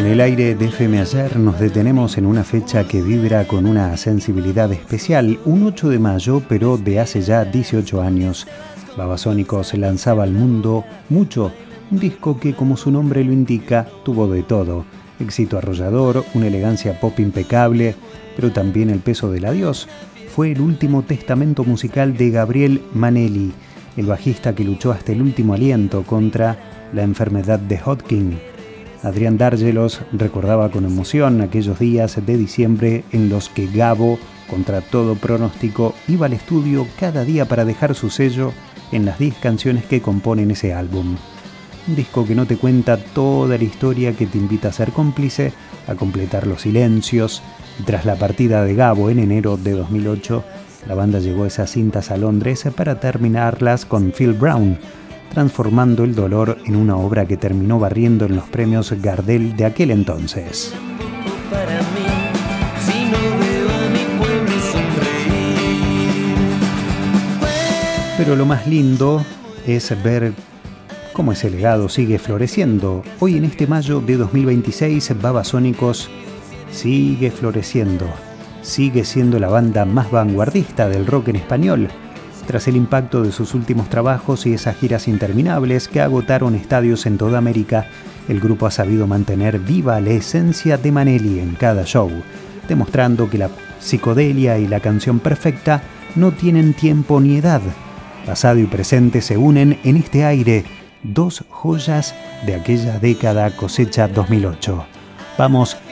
En el aire de FM Ayer nos detenemos en una fecha que vibra con una sensibilidad especial, un 8 de mayo, pero de hace ya 18 años. Babasónicos lanzaba al mundo Mucho, un disco que, como su nombre lo indica, tuvo de todo. Éxito arrollador, una elegancia pop impecable, pero también el peso del adiós. Fue el último testamento musical de Gabriel Manelli, el bajista que luchó hasta el último aliento contra la enfermedad de Hodgkin. Adrián Dárgelos recordaba con emoción aquellos días de diciembre en los que Gabo, contra todo pronóstico, iba al estudio cada día para dejar su sello en las 10 canciones que componen ese álbum. Un disco que no te cuenta toda la historia, que te invita a ser cómplice, a completar los silencios. Y tras la partida de Gabo en enero de 2008, la banda llevó esas cintas a Londres para terminarlas con Phil Brown, transformando el dolor en una obra que terminó barriendo en los premios Gardel de aquel entonces. Pero lo más lindo es ver cómo ese legado sigue floreciendo. Hoy, en este mayo de 2026, Babasónicos sigue floreciendo, sigue siendo la banda más vanguardista del rock en español. Tras el impacto de sus últimos trabajos y esas giras interminables que agotaron estadios en toda América, el grupo ha sabido mantener viva la esencia de Manelli en cada show, demostrando que la psicodelia y la canción perfecta no tienen tiempo ni edad. Pasado y presente se unen en este aire, dos joyas de aquella década cosecha 2008. Vamos